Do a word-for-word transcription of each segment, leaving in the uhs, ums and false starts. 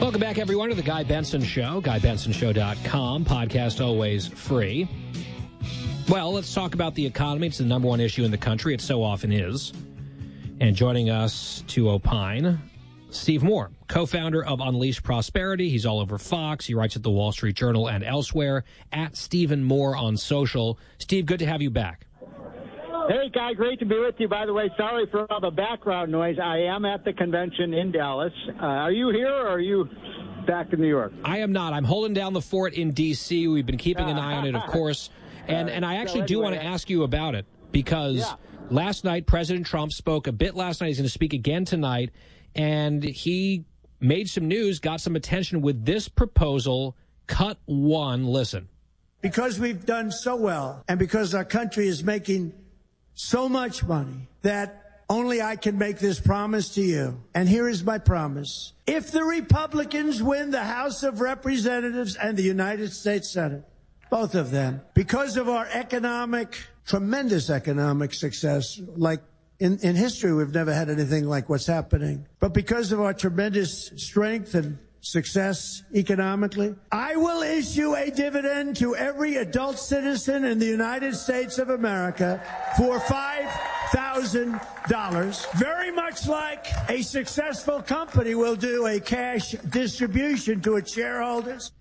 Welcome back, everyone, to the Guy Benson Show, guy benson show dot com. Podcast always free. Well, let's talk about the economy. It's the number one issue in the country. It so often is. And joining us to opine, Steve Moore, co-founder of Unleash Prosperity. He's all over Fox. He writes at the Wall Street Journal and elsewhere, at Stephen Moore on social. Steve, good to have you back. Hey, Guy, great to be with you. By the way, sorry for all the background noise. I am at the convention in Dallas. Uh, are you here or are you back in New York? I am not. I'm holding down the fort in D C. We've been keeping an eye on it, of course. And, and I actually so anyway, do want to ask you about it because yeah. last night President Trump spoke a bit last night. He's going to speak again tonight. And he made some news, got some attention with this proposal, cut one. Listen. Because we've done so well and because our country is making so much money that only I can make this promise to you. And here is my promise. If the Republicans win the House of Representatives and the United States Senate, both of them, because of our economic, tremendous economic success, like in, in history, we've never had anything like what's happening. But because of our tremendous strength and success economically, I will issue a dividend to every adult citizen in the United States of America for five thousand dollars, very much like a successful company will do a cash distribution to its shareholders.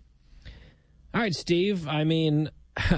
All right, Steve, I mean,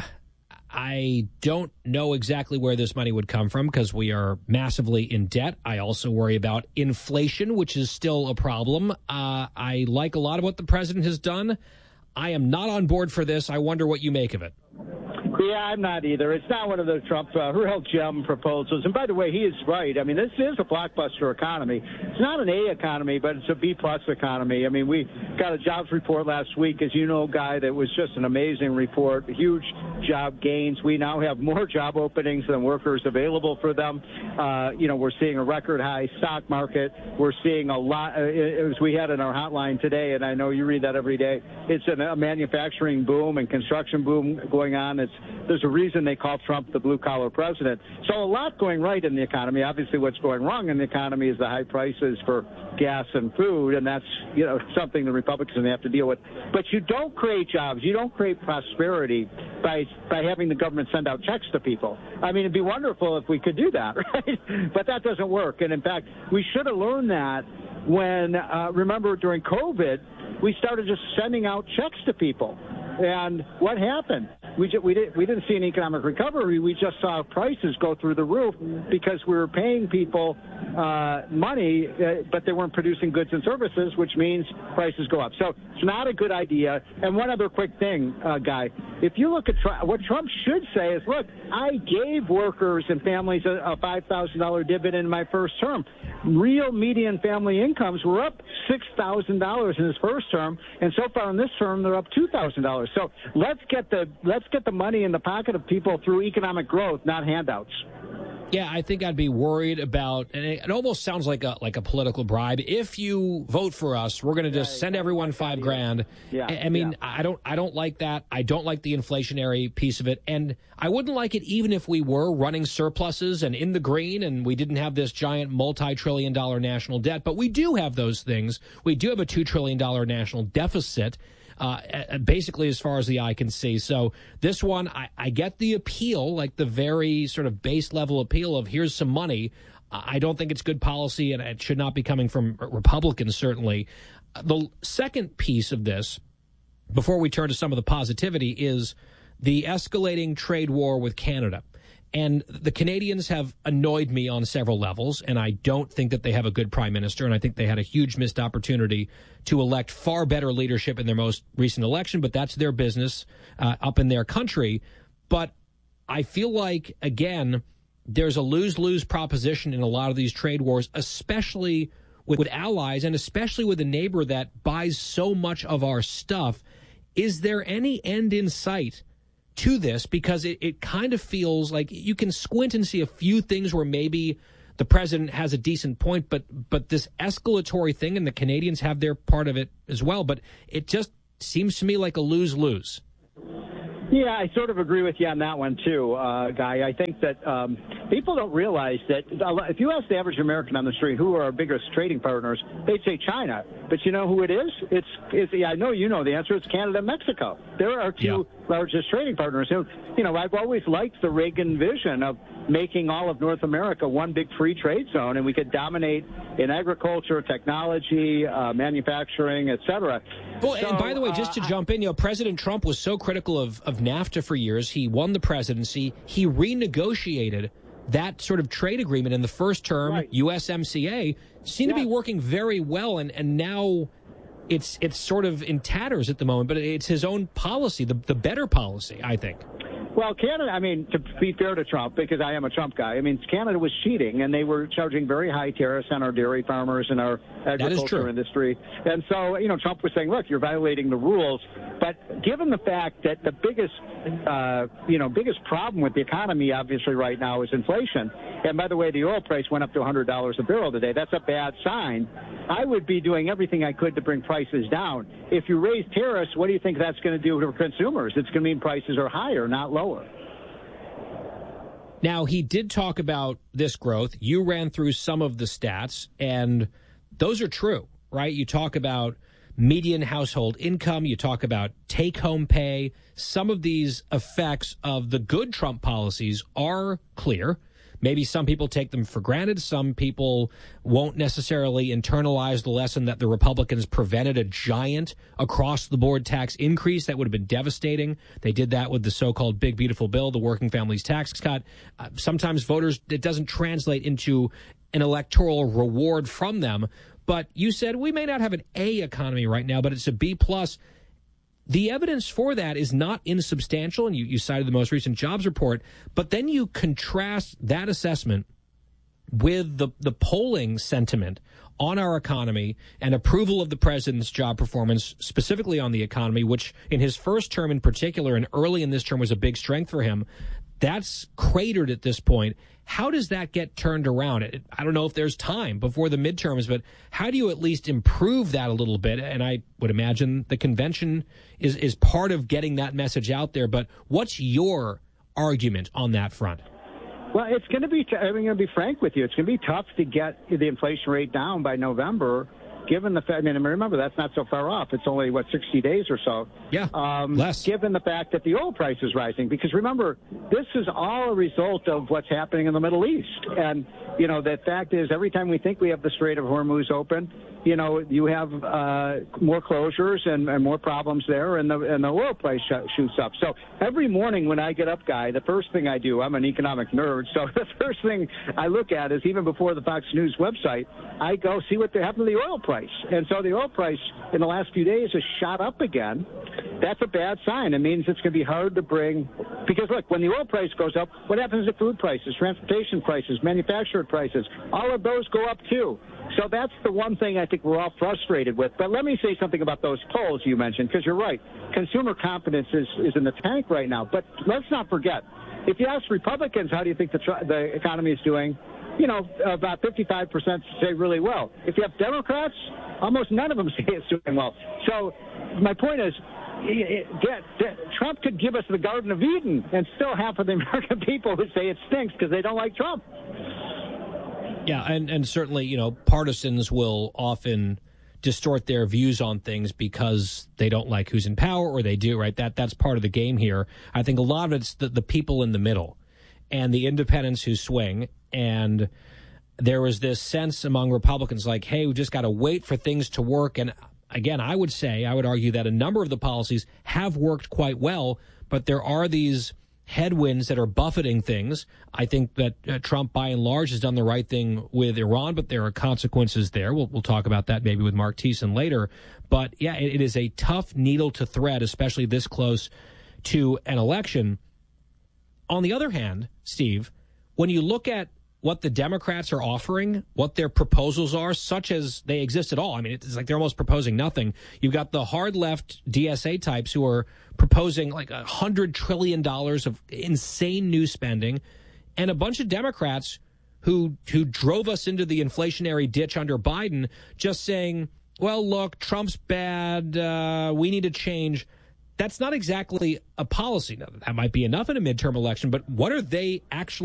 I don't know exactly where this money would come from because we are massively in debt. I also worry about inflation, which is still a problem. Uh, I like a lot of what the president has done. I am not on board for this. I wonder what you make of it. Yeah, I'm not either. It's not one of those Trump uh, real gem proposals. And by the way, he is right. I mean, this is a blockbuster economy. It's not an A economy, but it's a B-plus economy. I mean, we got a jobs report last week, as you know, Guy, that was just an amazing report, huge job gains. We now have more job openings than workers available for them. Uh, you know, we're seeing a record high stock market. We're seeing a lot, uh, as we had in our hotline today, and I know you read that every day, it's a, a manufacturing boom and construction boom going on. It's There's a reason they call Trump the blue-collar president. So a lot going right in the economy. Obviously, what's going wrong in the economy is the high prices for gas and food, and that's, you know, something the Republicans have to deal with. But you don't create jobs. You don't create prosperity by by having the government send out checks to people. I mean, it'd be wonderful if we could do that, right? But that doesn't work. And, in fact, we should have learned that when, uh, remember, during COVID, we started just sending out checks to people. And what happened? We, just, we, did, we didn't see an economic recovery. We just saw prices go through the roof because we were paying people uh, money, uh, but they weren't producing goods and services, which means prices go up. So it's not a good idea. And one other quick thing, uh, Guy, if you look at Trump, what Trump should say is, look, I gave workers and families a, a five thousand dollars dividend in my first term. Real median family incomes were up six thousand dollars in his first term, and so far in this term, they're up two thousand dollars. So let's get the let's get the money in the pocket of people through economic growth, not handouts. Yeah, I think I'd be worried about, and it almost sounds like a like a political bribe. If you vote for us, we're going to just yeah, send everyone five grand. Yeah, I mean, yeah. I don't I don't like that. I don't like the inflationary piece of it, and I wouldn't like it even if we were running surpluses and in the green, and we didn't have this giant multi-trillion dollar national debt. But we do have those things. We do have a two trillion dollar national deficit. Uh, basically, as far as the eye can see. So this one, I, I get the appeal, like the very sort of base level appeal of here's some money. I don't think it's good policy, and it should not be coming from Republicans, certainly. The second piece of this, before we turn to some of the positivity, is the escalating trade war with Canada. And the Canadians have annoyed me on several levels, and I don't think that they have a good prime minister, and I think they had a huge missed opportunity to elect far better leadership in their most recent election, but that's their business uh, up in their country. But I feel like, again, there's a lose-lose proposition in a lot of these trade wars, especially with, with allies and especially with a neighbor that buys so much of our stuff. Is there any end in sight to this? Because it, it kind of feels like you can squint and see a few things where maybe the president has a decent point, but but this escalatory thing, and the Canadians have their part of it as well, but it just seems to me like a lose-lose. Yeah, I sort of agree with you on that one, too, uh, Guy. I think that um, people don't realize that if you ask the average American on the street who are our biggest trading partners, they'd say China. But you know who it is? It's, it's yeah, I know you know the answer. It's Canada and Mexico. They're our two yeah. largest trading partners. And, you know, I've always liked the Reagan vision of making all of North America one big free trade zone, and we could dominate in agriculture, technology, uh, manufacturing, et cetera. Well, so, and by the way, just to uh, jump in, you know, President Trump was so critical of, of NAFTA for years. He won the presidency. He renegotiated that sort of trade agreement in the first term. Right. U S M C A seemed yeah. to be working very well, and, and now it's it's sort of in tatters at the moment. But it's his own policy, the the better policy, I think. Well, Canada, I mean, to be fair to Trump, because I am a Trump guy, I mean, Canada was cheating, and they were charging very high tariffs on our dairy farmers and our agriculture industry. And so, you know, Trump was saying, look, you're violating the rules. But given the fact that the biggest, uh, you know, biggest problem with the economy, obviously, right now is inflation. And by the way, the oil price went up to one hundred dollars a barrel today. That's a bad sign. I would be doing everything I could to bring prices down. If you raise tariffs, what do you think that's going to do to consumers? It's going to mean prices are higher, not lower. Now, he did talk about this growth. You ran through some of the stats, and those are true, right? You talk about median household income. You talk about take-home pay. Some of these effects of the good Trump policies are clear. Maybe some people take them for granted. Some people won't necessarily internalize the lesson that the Republicans prevented a giant across-the-board tax increase that would have been devastating. They did that with the so-called Big Beautiful Bill, the working families tax cut. Uh, sometimes voters, it doesn't translate into an electoral reward from them. But you said we may not have an A economy right now, but it's a B plus. The evidence for that is not insubstantial, and you, you cited the most recent jobs report, but then you contrast that assessment with the, the polling sentiment on our economy and approval of the president's job performance, specifically on the economy, which in his first term in particular and early in this term was a big strength for him. That's cratered at this point. How does that get turned around? I don't know if there's time before the midterms, but how do you at least improve that a little bit? And I would imagine the convention is, is part of getting that message out there. But what's your argument on that front? Well, it's going to be, t- I'm going to be frank with you, it's going to be tough to get the inflation rate down by November. Given the fact, I mean, remember, that's not so far off. It's only, what, sixty days or so. Yeah, um, less. Given the fact that the oil price is rising. Because remember, this is all a result of what's happening in the Middle East. And, you know, the fact is, every time we think we have the Strait of Hormuz open, you know, you have uh, more closures and, and more problems there, and the, and the oil price sh- shoots up. So every morning when I get up, Guy, the first thing I do, I'm an economic nerd, so the first thing I look at is, even before the Fox News website, I go see what happened to the oil price. And so the oil price in the last few days has shot up again. That's a bad sign. It means it's going to be hard to bring, because look, when the oil price goes up, what happens to food prices, transportation prices, manufactured prices? All of those go up too. So that's the one thing I think we're all frustrated with. But let me say something about those polls you mentioned, because you're right. Consumer confidence is, is in the tank right now. But let's not forget, if you ask Republicans, how do you think the, tr- the economy is doing, you know, about fifty-five percent say really well. If you have Democrats, almost none of them say it's doing well. So my point is, it, it, it, Trump could give us the Garden of Eden, and still half of the American people would say it stinks because they don't like Trump. Yeah, and, and certainly, you know, partisans will often distort their views on things because they don't like who's in power, or they do, right? That That's part of the game here. I think a lot of it's the, the people in the middle and the independents who swing. And there was this sense among Republicans like, hey, we just got to wait for things to work. And again, I would say, I would argue that a number of the policies have worked quite well, but there are these headwinds that are buffeting things. I think that uh, Trump, by and large, has done the right thing with Iran, but there are consequences there. We'll, we'll talk about that maybe with Mark Thiessen later. But, yeah, it, it is a tough needle to thread, especially this close to an election. On the other hand, Steve, when you look at what the Democrats are offering, what their proposals are, such as they exist at all. I mean, it's like they're almost proposing nothing. You've got the hard left D S A types who are proposing like one hundred trillion dollars of insane new spending, and a bunch of Democrats who who drove us into the inflationary ditch under Biden just saying, well, look, Trump's bad, uh, we need to change. that's not exactly a policy. Now, that might be enough in a midterm election, but what are they actually